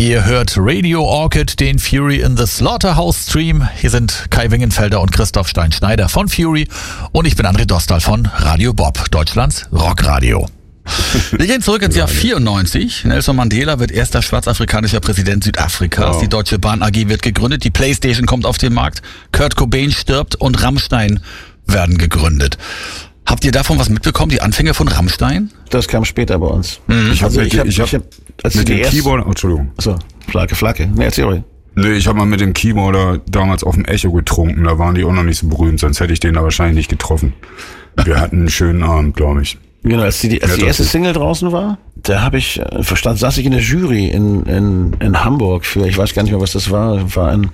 Ihr hört Radio Orchid, den Fury in the Slaughterhouse Stream. Hier sind Kai Wingenfelder und Christoph Stein-Schneider von Fury und ich bin André Dostal von Radio Bob, Deutschlands Rockradio. Wir gehen zurück ins Jahr 94. Nelson Mandela wird erster schwarzafrikanischer Präsident Südafrikas. Die Deutsche Bahn AG wird gegründet. Die PlayStation kommt auf den Markt. Kurt Cobain stirbt und Rammstein werden gegründet. Habt ihr davon was mitbekommen, die Anfänge von Rammstein? Das kam später bei uns. Ich habe mit dem Keyboarder, Entschuldigung. Achso, Flake. Nee, erzähl ruhig. Nee, ich habe mal mit dem Keyboarder damals auf dem Echo getrunken. Da waren die auch noch nicht so berühmt, sonst hätte ich den da wahrscheinlich nicht getroffen. Wir hatten einen schönen Abend, glaube ich. Genau, als die erste Single draußen war, da habe ich saß ich in der Jury in Hamburg für, ich weiß gar nicht mehr, was das war ein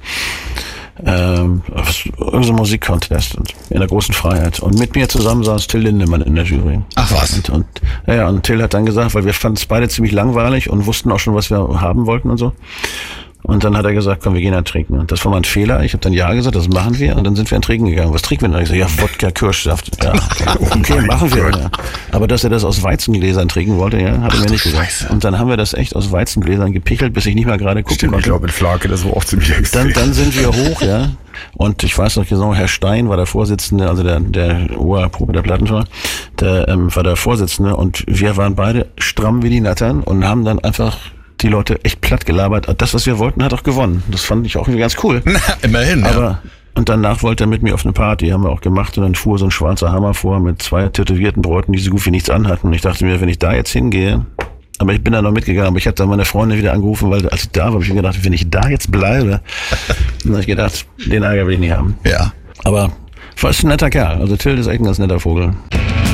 irgendein Musikcontest in der großen Freiheit. Und mit mir zusammen saß Till Lindemann in der Jury. Ach was. Und Till hat dann gesagt, weil wir fanden es beide ziemlich langweilig und wussten auch schon, was wir haben wollten und so. Und dann hat er gesagt, komm, wir gehen dann trinken. Und das war mein Fehler. Ich habe dann ja gesagt, das machen wir. Und dann sind wir dann trinken gegangen. Was trinken wir denn? Ich so, ja, Wodka, Kirschsaft. Ja, okay, machen wir. Ja. Aber dass er das aus Weizengläsern trinken wollte, ja, hat er mir nicht gesagt. Scheiße. Und dann haben wir das echt aus Weizengläsern gepichelt, bis ich nicht mal gerade gucken konnte. Ich glaube, in Flake, das war auch ziemlich extrem. Dann sind wir hoch, ja. Und ich weiß noch genau, Herr Stein war der Vorsitzende, also der Oberprobe der Plattenfirma, der war der Vorsitzende. Und wir waren beide stramm wie die Nattern und haben dann einfach die Leute echt platt gelabert. Das, was wir wollten, hat auch gewonnen. Das fand ich auch irgendwie ganz cool. Na, immerhin, ja. Und danach wollte er mit mir auf eine Party, haben wir auch gemacht. Und dann fuhr so ein schwarzer Hammer vor mit 2 tätowierten Bräuten, die so gut wie nichts anhatten. Und ich dachte mir, wenn ich da jetzt hingehe, aber ich bin da noch mitgegangen, aber ich hatte dann meine Freundin wieder angerufen, weil als ich da war, habe ich mir gedacht, wenn ich da jetzt bleibe, dann habe ich gedacht, den Ärger will ich nicht haben. Ja. Aber war ein netter Kerl. Also Till ist echt ein ganz netter Vogel.